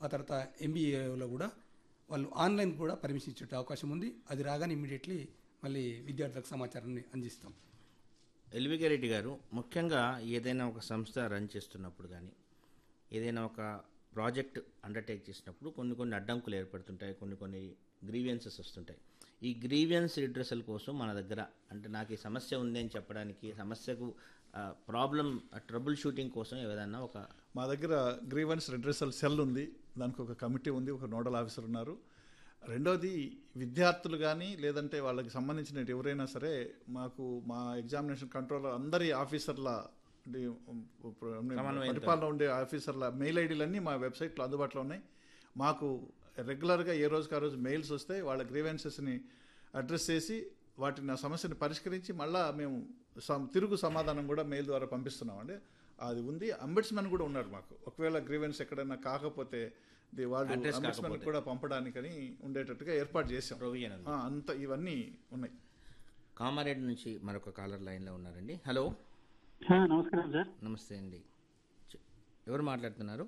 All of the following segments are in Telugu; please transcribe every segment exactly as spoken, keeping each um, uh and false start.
ఆ తర్వాత ఎంబీఏలో కూడా వాళ్ళు ఆన్లైన్ కూడా పర్మిషన్ ఇచ్చే అవకాశం ఉంది. అది రాగానే ఇమ్మీడియట్లీ మళ్ళీ విద్యార్థులకు సమాచారాన్ని అందిస్తాం. ఎల్వికే రెడ్డి గారు, ముఖ్యంగా ఏదైనా ఒక సంస్థ రన్ చేస్తున్నప్పుడు కానీ ఏదైనా ఒక ప్రాజెక్ట్ అండర్టేక్ చేసినప్పుడు కొన్ని కొన్ని అడ్డంకులు ఏర్పడుతుంటాయి, కొన్ని కొన్ని గ్రీవియన్సెస్ వస్తుంటాయి. ఈ గ్రీవియన్స్ రిడ్రెసల్ కోసం మన దగ్గర అంటే నాకు ఈ సమస్య ఉంది అని చెప్పడానికి, సమస్యకు ప్రాబ్లం ట్రబుల్ షూటింగ్ కోసం ఏదైనా ఒక మా దగ్గర గ్రీవెన్స్ రిడ్రెసల్ సెల్ ఉంది. దానికి ఒక కమిటీ ఉంది, ఒక నోడల్ ఆఫీసర్ ఉన్నారు. రెండోది విద్యార్థులు కానీ లేదంటే వాళ్ళకి సంబంధించిన ఎవరైనా సరే మాకు మా ఎగ్జామినేషన్ కంట్రోలర్ అందరి ఆఫీసర్ల పరిపాలన ఉండే ఆఫీసర్ల మెయిల్ ఐడీలన్నీ మా వెబ్సైట్లో అందుబాటులో ఉన్నాయి. మాకు రెగ్యులర్గా ఏ రోజుకి ఆ రోజు మెయిల్స్ వస్తే వాళ్ళ గ్రీవెన్సెస్ని అడ్రస్ చేసి వాటిని ఆ సమస్యని పరిష్కరించి మళ్ళీ మేము తిరుగు సమాధానం కూడా మెయిల్ ద్వారా పంపిస్తున్నామండి. అది ఉంది. అంబెడ్స్మెన్ కూడా ఉన్నారు మాకు. ఒకవేళ గ్రీవెన్స్ ఎక్కడైనా కాకపోతే వాళ్ళు అంబెడ్స్మెన్ కూడా పంపడానికని ఉండేటట్టుగా ఏర్పాటు చేసాం. అంత ఇవన్నీ ఉన్నాయి. కామారెడ్డి నుంచి మరొక కాలర్ లైన్లో ఉన్నారండి. హలో, నమస్కారం సార్. నమస్తే అండి, ఎవరు మాట్లాడుతున్నారు?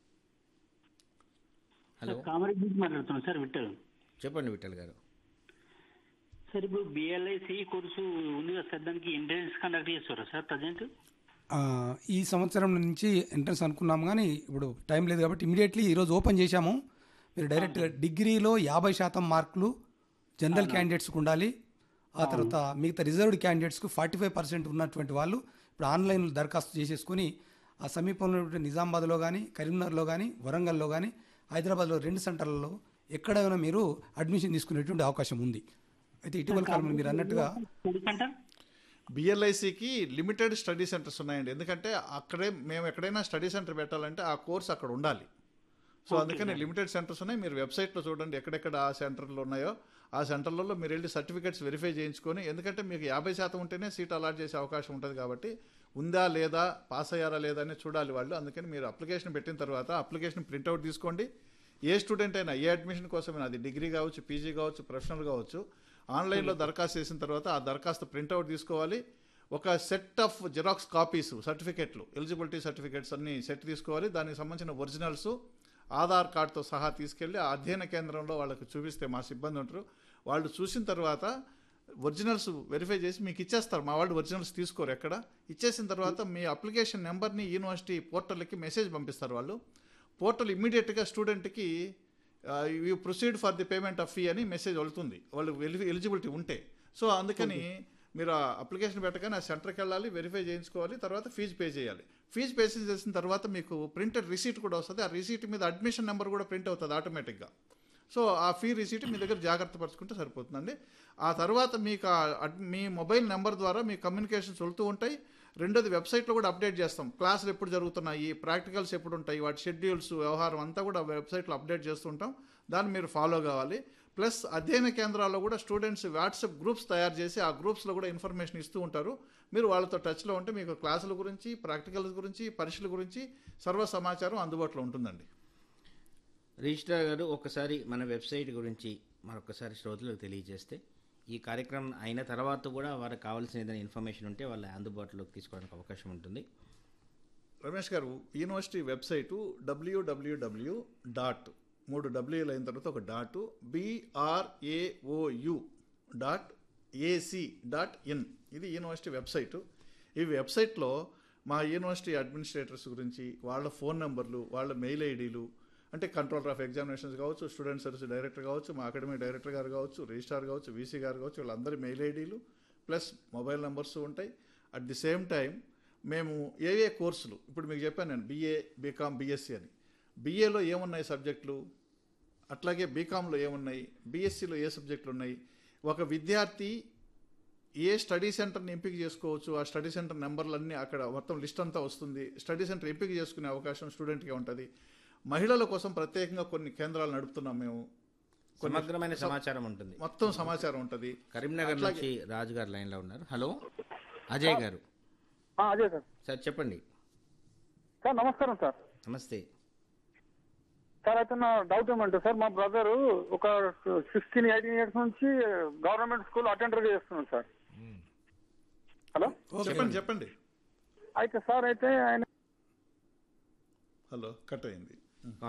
హలో, కామారెడ్డి నుంచి మాట్లాడుతున్నాను సార్. విఠల్. చెప్పండి విఠల్ గారు. సార్, ఇప్పుడు బిఎల్ఐసి కోర్సు ఉంది కదా సార్, దానికి ఎంట్రన్స్ కండక్ట్ చేస్తారా సార్ ప్రజెంట్? ఈ సంవత్సరం నుంచి ఎంట్రన్స్ అనుకున్నాము, కానీ ఇప్పుడు టైం లేదు కాబట్టి ఇమీడియట్లీ ఈరోజు ఓపెన్ చేశాము. మీరు డైరెక్ట్గా డిగ్రీలో యాభై శాతం మార్కులు జనరల్ క్యాండిడేట్స్కి ఉండాలి. ఆ తర్వాత మిగతా రిజర్వ్డ్ క్యాండిడేట్స్కు ఫార్టీ ఫైవ్ పర్సెంట్ ఉన్నటువంటి వాళ్ళు ఇప్పుడు ఆన్లైన్లో దరఖాస్తు చేసేసుకుని ఆ సమీపంలో నిజామాబాద్లో కానీ, కరీంనగర్లో కానీ, వరంగల్లో కానీ, హైదరాబాద్లో రెండు సెంటర్లలో ఎక్కడైనా మీరు అడ్మిషన్ తీసుకునేటువంటి అవకాశం ఉంది. అయితే ఇటీవల కాలంలో మీరు అన్నట్టుగా బిఎల్ఐసికి లిమిటెడ్ స్టడీ సెంటర్స్ ఉన్నాయండి. ఎందుకంటే అక్కడే మేము ఎక్కడైనా స్టడీ సెంటర్ పెట్టాలంటే ఆ కోర్స్ అక్కడ ఉండాలి. సో అందుకని లిమిటెడ్ సెంటర్స్ ఉన్నాయి. మీరు వెబ్సైట్లో చూడండి ఎక్కడెక్కడ ఆ సెంటర్లు ఉన్నాయో ఆ సెంటర్లలో మీరు వెళ్ళి సర్టిఫికేట్స్ వెరిఫై చేయించుకొని, ఎందుకంటే మీకు యాభై శాతం ఉంటేనే సీట్ అలాట్ చేసే అవకాశం ఉంటుంది కాబట్టి ఉందా లేదా, పాస్ అయ్యారా లేదా అని చూడాలి వాళ్ళు. అందుకని మీరు అప్లికేషన్ పెట్టిన తర్వాత అప్లికేషన్ ప్రింట్అవుట్ తీసుకోండి. ఏ స్టూడెంట్ అయినా ఏ అడ్మిషన్ కోసమైనా, అది డిగ్రీ కావచ్చు, పీజీ కావచ్చు, ప్రొఫెషనల్ కావచ్చు, ఆన్లైన్లో దరఖాస్తు చేసిన తర్వాత ఆ దరఖాస్తు ప్రింట్అవుట్ తీసుకోవాలి. ఒక సెట్ ఆఫ్ జిరాక్స్ కాపీస్ సర్టిఫికెట్లు, ఎలిజిబిలిటీ సర్టిఫికెట్స్ అన్ని సెట్ తీసుకోవాలి. దానికి సంబంధించిన ఒరిజినల్స్ ఆధార్ కార్డుతో సహా తీసుకెళ్ళి ఆ అధ్యయన కేంద్రంలో వాళ్ళకి చూపిస్తే మా సిబ్బంది ఉంటారు. వాళ్ళు చూసిన తర్వాత ఒరిజినల్స్ వెరిఫై చేసి మీకు ఇచ్చేస్తారు. మా వాళ్ళు ఒరిజినల్స్ తీసుకోరు ఎక్కడ. ఇచ్చేసిన తర్వాత మీ అప్లికేషన్ నెంబర్ని యూనివర్సిటీ పోర్టల్కి మెసేజ్ పంపిస్తారు వాళ్ళు. పోర్టల్ ఇమ్మీడియట్గా స్టూడెంట్కి you proceed for the payment of fee అని మెసేజ్ వెళ్తుంది వాళ్ళు ఎలిజిబిలిటీ ఉంటే. సో అందుకని మీరు ఆ అప్లికేషన్ పెట్టగానే ఆ సెంటర్కి వెళ్ళాలి, వెరిఫై చేయించుకోవాలి, తర్వాత ఫీజు పే చేయాలి. ఫీజు పే చేసిన తర్వాత మీకు ప్రింటెడ్ రిసీట్ కూడా వస్తుంది. ఆ రిసీట్ మీద అడ్మిషన్ నెంబర్ కూడా ప్రింట్ అవుతుంది ఆటోమేటిక్గా. సో ఆ ఫీ రిసీట్ మీ దగ్గర జాగ్రత్త పరుచుకుంటే సరిపోతుందండి. ఆ తర్వాత మీకు మీ మొబైల్ నెంబర్ ద్వారా మీ కమ్యూనికేషన్స్ వెళ్తూ ఉంటాయి. రెండోది వెబ్సైట్లో కూడా అప్డేట్ చేస్తాం. క్లాసులు ఎప్పుడు జరుగుతున్నాయి, ప్రాక్టికల్స్ ఎప్పుడు ఉంటాయి, వాటి షెడ్యూల్స్, వ్యవహారం అంతా కూడా వెబ్సైట్లో అప్డేట్ చేస్తుంటాం. దాన్ని మీరు ఫాలో కావాలి. ప్లస్ అధ్యయన కేంద్రాల్లో కూడా స్టూడెంట్స్ వాట్సాప్ గ్రూప్స్ తయారు చేసి ఆ గ్రూప్స్లో కూడా ఇన్ఫర్మేషన్ ఇస్తూ ఉంటారు. మీరు వాళ్ళతో టచ్లో ఉంటే మీకు క్లాసుల గురించి, ప్రాక్టికల్స్ గురించి, పరీక్షల గురించి సర్వ సమాచారం అందుబాటులో ఉంటుందండి. రిజిస్ట్రార్ గారు, ఒకసారి మన వెబ్సైట్ గురించి మరొకసారి శ్రోతలకు తెలియజేస్తే, ఈ కార్యక్రమం అయిన తర్వాత కూడా వారికి కావాల్సిన ఏదైనా ఇన్ఫర్మేషన్ ఉంటే వాళ్ళ అందుబాటులోకి తీసుకోవడానికి అవకాశం ఉంటుంది. రమేష్ గారు, యూనివర్సిటీ వెబ్సైటు డబ్ల్యూడబ్ల్యూడబ్ల్యూ డాట్ మూడు డబ్ల్యూలు అయిన తర్వాత ఒక dot BRAOU dot AC dot in, ఇది యూనివర్సిటీ వెబ్సైటు. ఈ వెబ్సైట్లో మా యూనివర్సిటీ అడ్మినిస్ట్రేటర్స్ గురించి, వాళ్ళ ఫోన్ నెంబర్లు, వాళ్ళ మెయిల్ ఐడీలు, అంటే కంట్రోలర్ ఆఫ్ ఎగ్జామినేషన్స్ కావచ్చు, స్టూడెంట్ సర్వీస్ డైరెక్టర్ కావచ్చు, మా అకాడమీ డైరెక్టర్ గారు కావచ్చు, రిజిస్ట్రార్ కావచ్చు, వీసీ గారు కావచ్చు, వీళ్ళందరి మెయిల్ ఐడీలు ప్లస్ మొబైల్ నెంబర్స్ ఉంటాయి. అట్ ది సేమ్ టైం మేము ఏ ఏ కోర్సులు, ఇప్పుడు మీకు చెప్పాను నేను బీఏ, బీకామ్, బీఎస్సీ అని. బీఏలో ఏమున్నాయి సబ్జెక్టులు, అట్లాగే బీకామ్లో ఏమున్నాయి, బీఎస్సీలో ఏ సబ్జెక్టులు ఉన్నాయి, ఒక విద్యార్థి ఏ స్టడీ సెంటర్ని ఎంపిక చేసుకోవచ్చు, ఆ స్టడీ సెంటర్ నెంబర్లన్నీ అక్కడ మొత్తం లిస్ట్ అంతా వస్తుంది. స్టడీ సెంటర్ ఎంపిక చేసుకునే అవకాశం స్టూడెంట్గా ఉంటుంది. మహిళల కోసం ప్రత్యేకంగా కొన్ని కేంద్రాలు నడుపుతున్నాం మేము. సమగ్రమైన సమాచారం ఉంటుంది, మొత్తం సమాచారం ఉంటుంది. కరీంనగర్ నుంచి రాజు గారు లైన్లో ఉన్నారు. హలో, అజయ్ గారు. అజయ్ సార్. సార్ చెప్పండి సార్. నమస్కారం సార్. నమస్తే సార్. అయితే నా డౌట్ ఏమంటే సార్, మా బ్రదరు ఒక సిక్స్టీన్ ఎయిటీన్ ఇయర్స్ నుంచి గవర్నమెంట్ స్కూల్ అటెండర్గా చేస్తున్నాడు సార్. హలో, చెప్పండి చెప్పండి. అయితే సార్, అయితే ఆయన హలో కట్ అయింది.